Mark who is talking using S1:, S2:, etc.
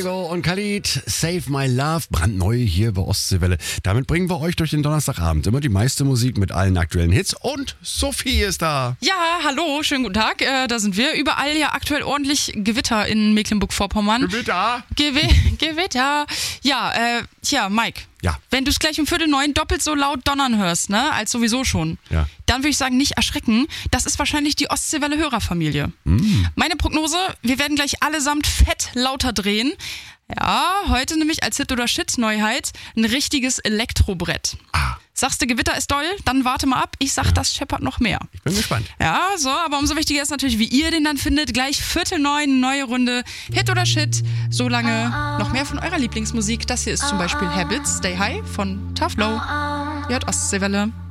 S1: Kygo und Khalid, Save My Love, brandneu hier bei Ostseewelle. Damit bringen wir euch durch den Donnerstagabend immer die meiste Musik mit allen aktuellen Hits und Sophie ist da.
S2: Ja, hallo, schönen guten Tag, da sind wir. Überall ja aktuell ordentlich Gewitter in Mecklenburg-Vorpommern.
S1: Gewitter?
S2: Gewitter. Ja, Mike.
S1: Ja.
S2: Wenn du es gleich um 8:45 doppelt so laut donnern hörst, ne, als sowieso schon,
S1: Ja.
S2: dann würde ich sagen, nicht erschrecken. Das ist wahrscheinlich die Ostseewelle-Hörerfamilie. Meine Prognose, wir werden gleich allesamt fett lauter drehen. Ja, heute nämlich als Hit oder Shit Neuheit ein richtiges Elektrobrett. Sagst du, Gewitter ist doll? Dann warte mal ab. Ich sag, das scheppert noch mehr.
S1: Ich bin gespannt.
S2: Ja, so, aber umso wichtiger ist natürlich, wie ihr den dann findet. Gleich 8:45, neue Runde, Hit oder Shit. Solange noch mehr von eurer Lieblingsmusik. Das hier ist zum Beispiel Habits, Stay High von Tough Low. Ihr hört Ostseewelle.